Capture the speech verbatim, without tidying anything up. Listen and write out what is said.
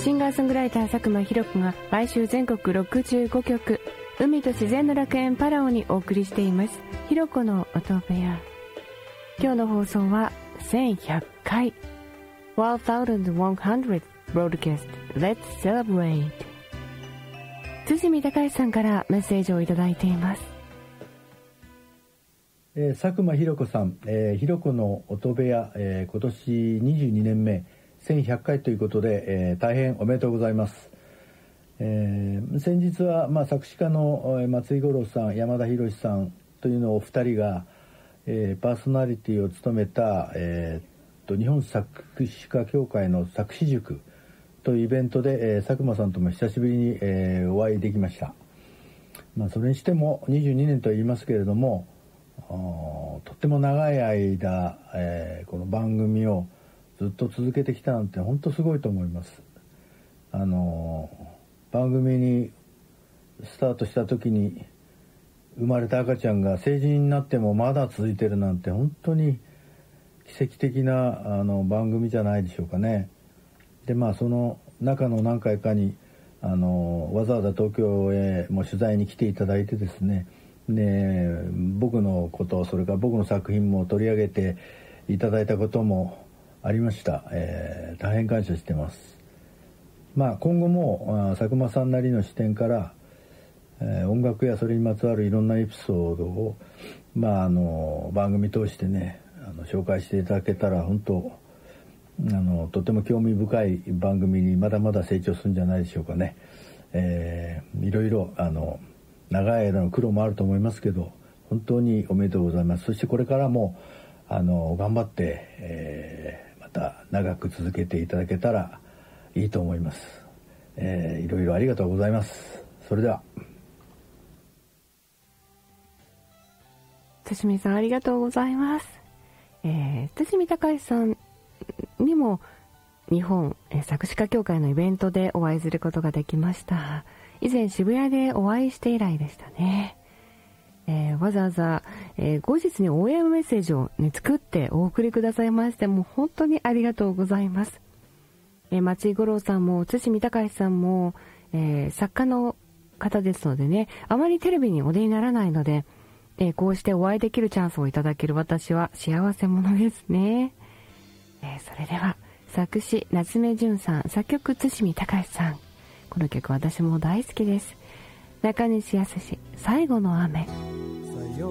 シンガーソングライター佐久間ひろ子が毎週全国ろくじゅうごきょく、海と自然の楽園パラオにお送りしています。ひろ子の音部屋。今日の放送はせんひゃっかい ワンゼロゼロ broadcast Let's Celebrate。 堤隆さんからメッセージをいただいています。 えー、佐久間ひろ子さん、えー、ひろ子の音部屋、えー、今年にじゅうにねんめせんひゃっかいということで、えー、大変おめでとうございます。えー、先日は、まあ、作詞家の松井五郎さん、山田博さんというのお二人が、えー、パーソナリティを務めた、えー、と日本作詞家協会の作詞塾というイベントで、えー、佐久間さんとも久しぶりに、えー、お会いできました。まあ、それにしてもにじゅうにねんと言いますけれども、とっても長い間、えー、この番組をずっと続けてきたなんて本当すごいと思います。あの番組にスタートした時に生まれた赤ちゃんが成人になってもまだ続いてるなんて本当に奇跡的なあの番組じゃないでしょうかね。でまあその中の何回かにあのわざわざ東京へも取材に来ていただいてですね、で僕のことそれから僕の作品も取り上げていただいたこともありました。えー、大変感謝してます。まあ今後も佐久間さんなりの視点から、えー、音楽やそれにまつわるいろんなエピソードを、まあ、あの番組通してねあの紹介していただけたら本当あのとても興味深い番組にまだまだ成長するんじゃないでしょうかね。えー、いろいろあの長い間の苦労もあると思いますけど本当におめでとうございます。そしてこれからもあの頑張って、えー、また長く続けていただけたらいいと思います。えー、いろいろありがとうございます。それでは。 堤さんありがとうございます。えー、堤隆さんにも日本作詞家協会のイベントでお会いすることができました。以前渋谷でお会いして以来でしたね。えー、わざわざ、えー、後日に オーエム メッセージを、ね、作ってお送りくださいましてもう本当にありがとうございます。えー、松井五郎さんも堤隆さんも、えー、作家の方ですのでね、あまりテレビにお出にならないので、えー、こうしてお会いできるチャンスをいただける私は幸せ者ですね。えー、それでは作詞夏目純さん、作曲堤隆さん、この曲私も大好きです。中西康、最後の雨。